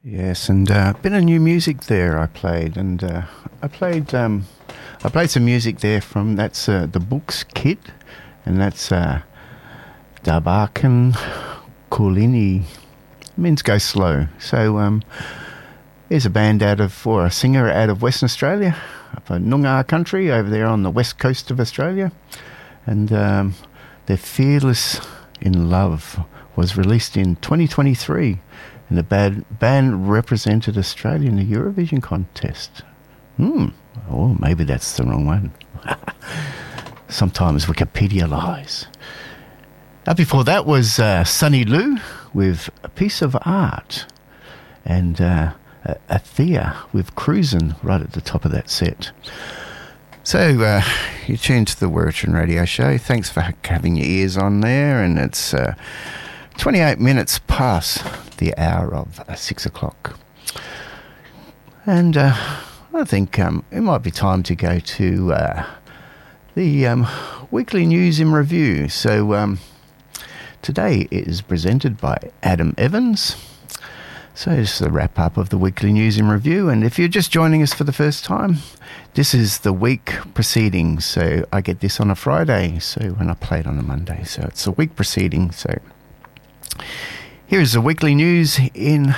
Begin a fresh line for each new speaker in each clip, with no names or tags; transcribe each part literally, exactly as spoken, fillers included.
Yes, and uh, a bit of new music there I played, and uh, I played um, I played some music there from, that's uh, the Books Kit, and that's uh, Dabakan Kulini. Means go slow. So um, here's a band out of, or a singer out of Western Australia, up in Noongar country, over there on the west coast of Australia, and um, their Fearless in Love was released in twenty twenty-three. And the band, band represented Australia in the Eurovision contest. Hmm. Oh, maybe that's the wrong one. Sometimes Wikipedia lies. Up before that was uh, Sunny Lou with A Piece of Art. And uh, Athea with Cruisin' right at the top of that set. So, uh, you tuned to the Wiradjuri Radio Show. Thanks for having your ears on there. And it's uh, twenty-eight minutes past the hour of uh, six o'clock. And uh, I think um, it might be time to go to uh, the um, weekly news in review. So um, today it is presented by Adam Evans. So it's the wrap up of the weekly news in review. And if you're just joining us for the first time, this is the week proceeding. So I get this on a Friday, so when I play it on a Monday. So it's a week proceeding. So here is the weekly news in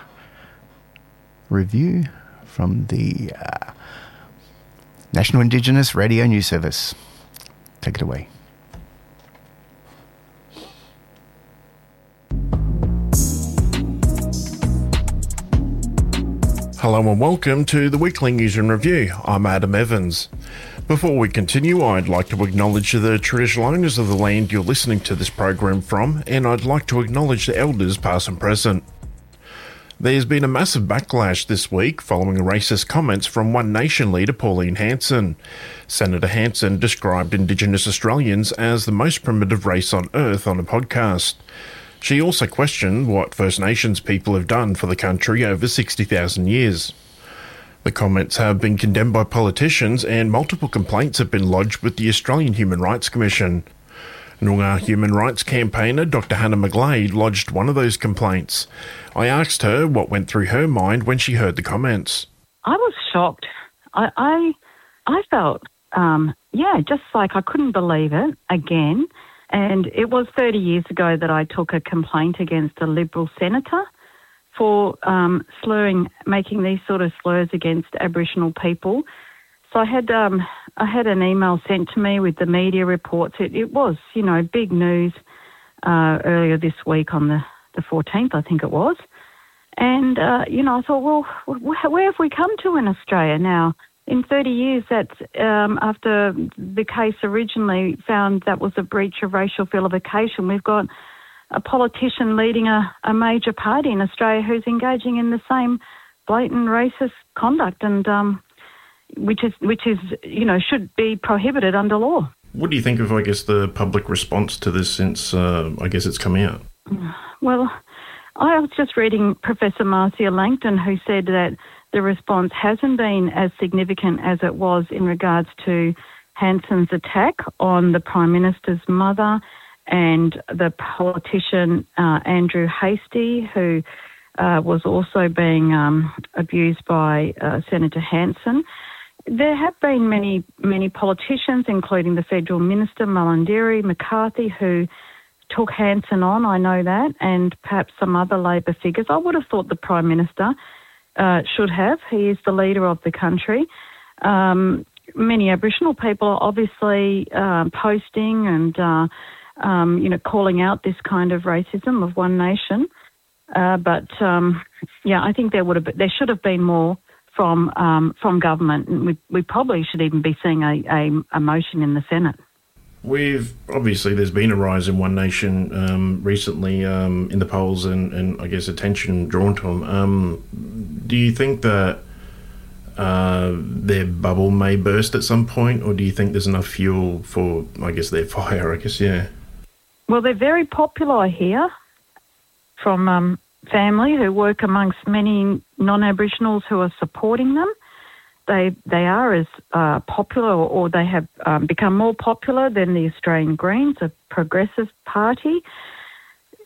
review from the uh, National Indigenous Radio News Service. Take it away.
Hello and welcome to the Weekly News and Review. I'm Adam Evans. Before we continue, I'd like to acknowledge the traditional owners of the land you're listening to this program from, and I'd like to acknowledge the elders past and present. There's been a massive backlash this week following racist comments from One Nation leader Pauline Hanson. Senator Hanson described Indigenous Australians as the most primitive race on earth on a podcast. She also questioned what First Nations people have done for the country over sixty thousand years. The comments have been condemned by politicians and multiple complaints have been lodged with the Australian Human Rights Commission. Noongar human rights campaigner Doctor Hannah McGlade lodged one of those complaints. I asked her what went through her mind when she heard the comments.
I was shocked. I I, I felt, um, yeah, just like I couldn't believe it again. And it was thirty years ago that I took a complaint against a Liberal senator for um, slurring, making these sort of slurs against Aboriginal people. So I had um, I had an email sent to me with the media reports. It, it was, you know, big news uh, earlier this week on the, the fourteenth, I think it was. And, uh, you know, I thought, well, wh- where have we come to in Australia now? In thirty years, that's um, after the case originally found that was a breach of racial vilification, we've got a politician leading a, a major party in Australia who's engaging in the same blatant racist conduct, and um, which is which is you know should be prohibited under law.
What do you think of, I guess, the public response to this since uh, I guess it's come out?
Well, I was just reading Professor Marcia Langton, who said that the response hasn't been as significant as it was in regards to Hanson's attack on the Prime Minister's mother and the politician uh, Andrew Hastie, who uh, was also being um, abused by uh, Senator Hanson. There have been many, many politicians, including the Federal Minister, Mullinderi, McCarthy, who took Hanson on, I know that, and perhaps some other Labor figures. I would have thought the Prime Minister Uh, should have. He is the leader of the country. Um, many Aboriginal people are obviously uh, posting and, uh, um, you know, calling out this kind of racism of One Nation. Uh, but, um, yeah, I think there would have been, there should have been more from um, from government. And we, we probably should even be seeing a, a, a motion in the Senate.
We've obviously there's been a rise in One Nation um, recently um, in the polls, and, and I guess attention drawn to them. Um, do you think that uh, their bubble may burst at some point, or do you think there's enough fuel for, I guess, their fire? I guess, yeah.
Well, they're very popular here from um, family who work amongst many non-Aboriginals who are supporting them. They they are as uh, popular, or they have um, become more popular than the Australian Greens, a progressive party.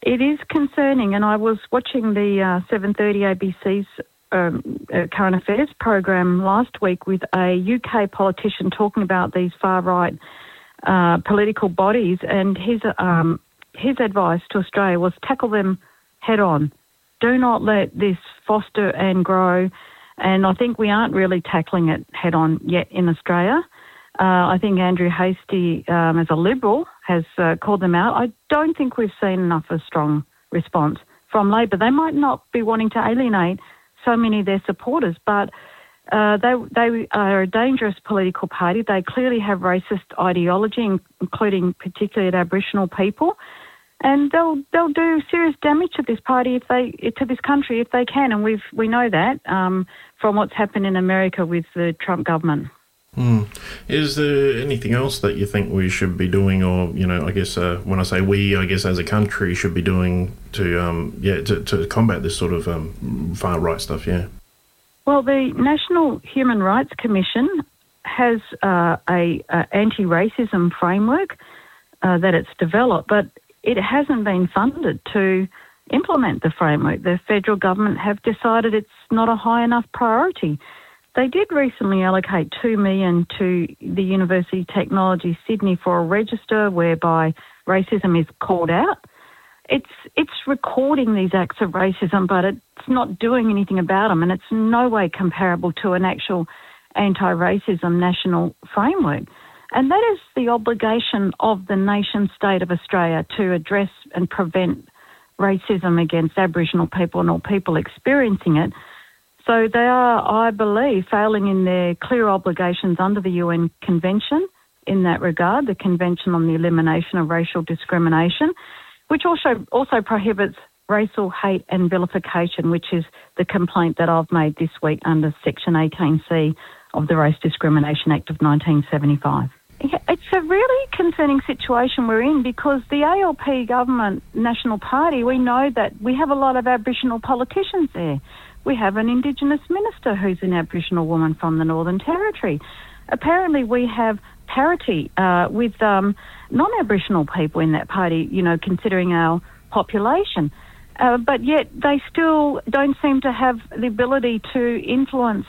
it is concerning, and I was watching the uh, seven thirty A B C's um, uh, current affairs program last week with a U K politician talking about these far-right uh, political bodies, and his um, his advice to Australia was tackle them head-on. Do not let this foster and grow, and I think we aren't really tackling it head-on yet in Australia. Uh, I think Andrew Hastie, um, as a Liberal, has uh, called them out. I don't think we've seen enough of a strong response from Labor. They might not be wanting to alienate so many of their supporters, but uh, they they are a dangerous political party. They clearly have racist ideology, including particularly at Aboriginal people, and they'll they'll do serious damage to this party if they to this country if they can. And we've we know that um, from what's happened in America with the Trump government.
Hmm. Is there anything else that you think we should be doing, or, you know, I guess uh, when I say we, I guess as a country should be doing to, um, yeah, to, to combat this sort of um, far right stuff? Yeah.
Well, the National Human Rights Commission has uh, a, a anti-racism framework uh, that it's developed, but it hasn't been funded to implement the framework. The federal government have decided it's not a high enough priority. They did recently allocate two million dollars to the University of Technology Sydney for a register whereby racism is called out. It's it's recording these acts of racism, but it's not doing anything about them, and it's in no way comparable to an actual anti-racism national framework. And that is the obligation of the nation-state of Australia to address and prevent racism against Aboriginal people and all people experiencing it. So they are, I believe, failing in their clear obligations under the U N Convention in that regard, the Convention on the Elimination of Racial Discrimination, which also also prohibits racial hate and vilification, which is the complaint that I've made this week under Section eighteen C of the Race Discrimination Act of nineteen seventy-five. It's a really concerning situation we're in because the A L P government National Party, we know that we have a lot of Aboriginal politicians there. We have an Indigenous minister who's an Aboriginal woman from the Northern Territory. Apparently we have parity uh, with um, non-Aboriginal people in that party, you know, considering our population. Uh, but yet they still don't seem to have the ability to influence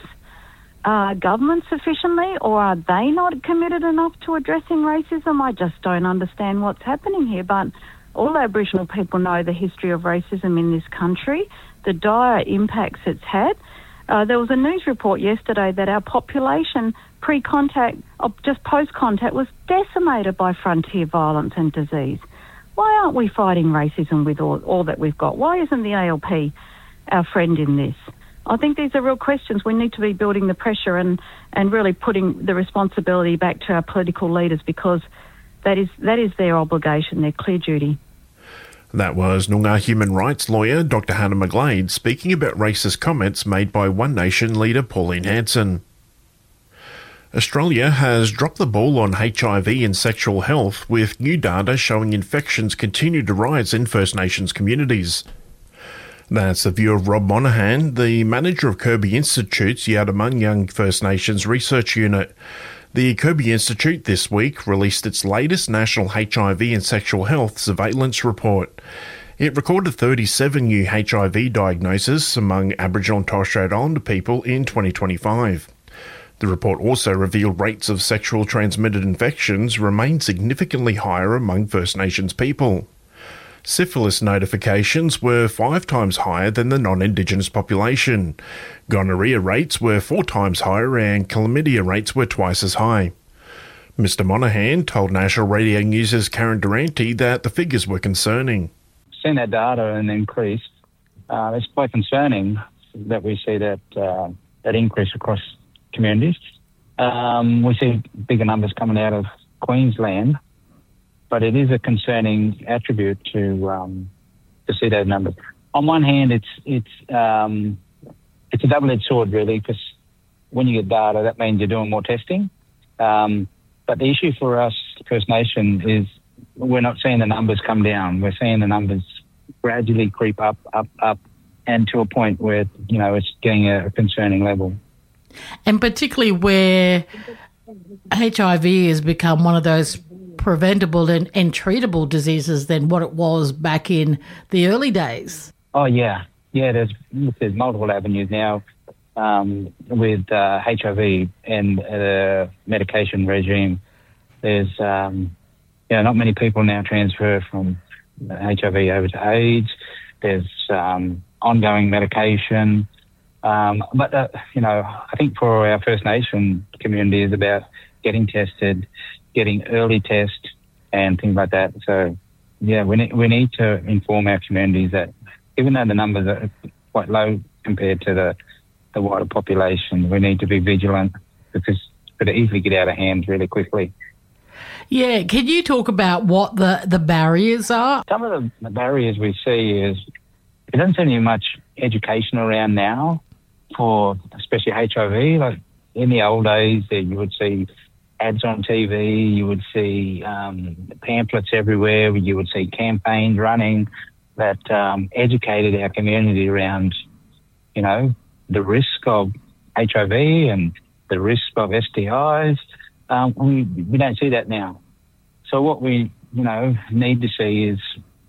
uh, government sufficiently, or are they not committed enough to addressing racism? I just don't understand what's happening here. But all Aboriginal people know the history of racism in this country, the dire impacts it's had. Uh, there was a news report yesterday that our population pre-contact, or just post-contact, was decimated by frontier violence and disease. Why aren't we fighting racism with all, all that we've got? Why isn't the A L P our friend in this? I think these are real questions. We need to be building the pressure and, and really putting the responsibility back to our political leaders, because that is that is their obligation, their clear duty.
That was Noongar human rights lawyer Doctor Hannah McGlade speaking about racist comments made by One Nation leader Pauline Hanson. Australia has dropped the ball on H I V and sexual health, with new data showing infections continue to rise in First Nations communities. That's the view of Rob Monaghan, the manager of Kirby Institute's Yardimanyang First Nations Research Unit. The Kirby Institute this week released its latest national H I V and sexual health surveillance report. It recorded thirty-seven new H I V diagnoses among Aboriginal and Torres Strait Islander people in twenty twenty-five. The report also revealed rates of sexual transmitted infections remain significantly higher among First Nations people. Syphilis notifications were five times higher than the non-Indigenous population. Gonorrhea rates were four times higher and chlamydia rates were twice as high. Mister Monaghan told National Radio News' Karen Durante that the figures were concerning.
Seeing that data and increase, uh, it's quite concerning that we see that uh, that increase across communities. Um, we see bigger numbers coming out of Queensland, but it is a concerning attribute to um, to see those numbers. On one hand, it's it's um, it's a double-edged sword, really, because when you get data, that means you're doing more testing. Um, but the issue for us, First Nation, is we're not seeing the numbers come down. We're seeing the numbers gradually creep up, up, up, and to a point where, you know, it's getting a concerning level.
And particularly where H I V has become one of those preventable and, and treatable diseases than what it was back in the early days.
Oh, yeah. Yeah, there's there's multiple avenues now um, with uh, H I V and the medication regime. There's, um, you know, not many people now transfer from H I V over to AIDS. There's um, ongoing medication. Um, but, uh, you know, I think for our First Nation community is about getting tested, getting early test and things like that. So, yeah, we need, we need to inform our communities that even though the numbers are quite low compared to the, the wider population, we need to be vigilant because it could easily get out of hand really quickly.
Yeah, can you talk about what the, the barriers are?
Some of the, the barriers we see is there doesn't seem to be much education around now for especially H I V. Like in the old days, there you would see ads on T V, you would see um, pamphlets everywhere, you would see campaigns running that um, educated our community around, you know, the risk of H I V and the risk of S T Is. Um, we, we don't see that now. So what we, you know, need to see is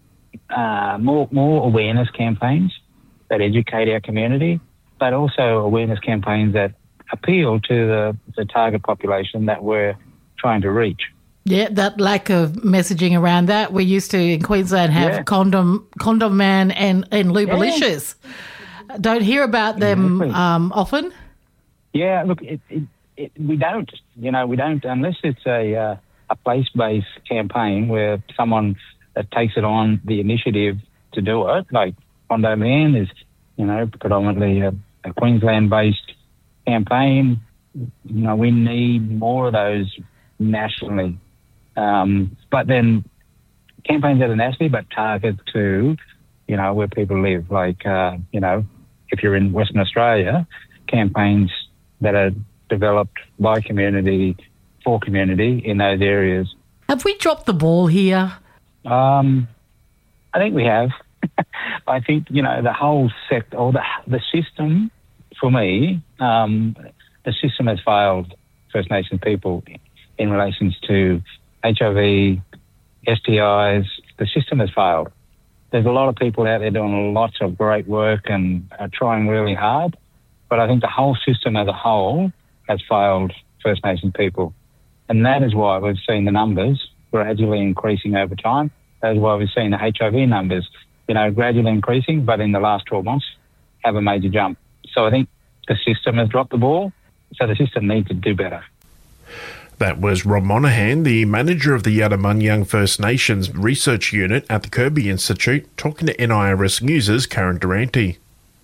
uh, more more awareness campaigns that educate our community, but also awareness campaigns that appeal to the, the target population that we're trying to reach.
Yeah, that lack of messaging around that. We used to, in Queensland, have
Yeah.
Condom Condom Man and, and Lubalicious. Don't hear about them
Exactly.
um, often.
Yeah, look, it, it, it, we don't, you know, we don't, unless it's a, uh, a place-based campaign where someone that takes it on the initiative to do it, like Condom Man is, you know, predominantly a, a Queensland-based campaign. You know, we need more of those nationally. Um, but then campaigns that are nationally but target to, you know, where people live. Like, uh, you know, if you're in Western Australia, campaigns that are developed by community, for community in those areas.
Have we dropped the ball here?
Um, I think we have. I think, you know, the whole sector, or the, the system, for me, um, the system has failed First Nations people in relation to H I V, S T Is. The system has failed. There's a lot of people out there doing lots of great work and are trying really hard, but I think the whole system as a whole has failed First Nations people. And that is why we've seen the numbers gradually increasing over time. That is why we've seen the H I V numbers, you know, gradually increasing, but in the last twelve months have a major jump. So I think the system has dropped the ball, so the system needs to do better.
That was Rob Monaghan, the manager of the Yadamanyang First Nations Research Unit at the Kirby Institute, talking to N I R S News' Karen Durante.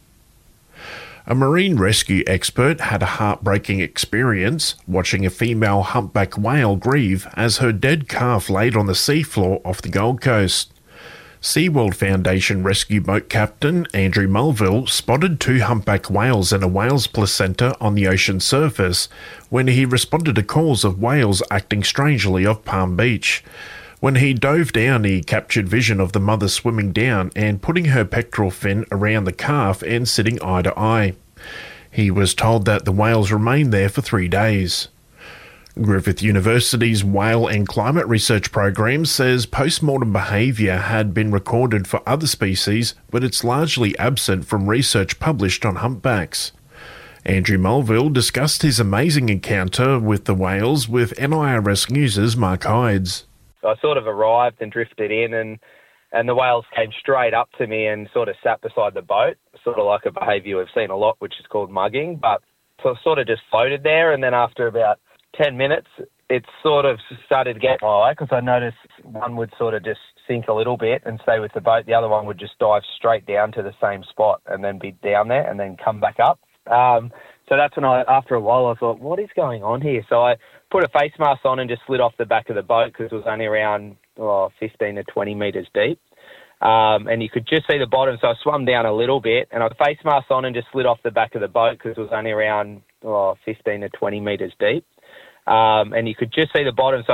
A marine rescue expert had a heartbreaking experience watching a female humpback whale grieve as her dead calf laid on the seafloor off the Gold Coast. SeaWorld Foundation rescue boat captain Andrew Mulville spotted two humpback whales and a whale's placenta on the ocean surface when he responded to calls of whales acting strangely off Palm Beach. When he dove down, he captured vision of the mother swimming down and putting her pectoral fin around the calf and sitting eye to eye. He was told that the whales remained there for three days. Griffith University's Whale and Climate Research Program says post-mortem behaviour had been recorded for other species, but it's largely absent from research published on humpbacks. Andrew Mulville discussed his amazing encounter with the whales with N I R S News' Mark Hydes.
I sort of arrived and drifted in, and, and the whales came straight up to me and sort of sat beside the boat, sort of like a behaviour we've seen a lot, which is called mugging. But so I sort of just floated there, and then after about ten minutes, it sort of started to get my eye because I noticed one would sort of just sink a little bit and stay with the boat. The other one would just dive straight down to the same spot and then be down there and then come back up. Um, so that's when I, after a while, I thought, what is going on here? So I put a face mask on and just slid off the back of the boat because it was only around oh, fifteen to twenty metres deep. Um, and you could just see the bottom. So I swam down a little bit and I had a face mask on and just slid off the back of the boat because it was only around oh, fifteen to twenty metres deep. Um, and you could just see the bottom. So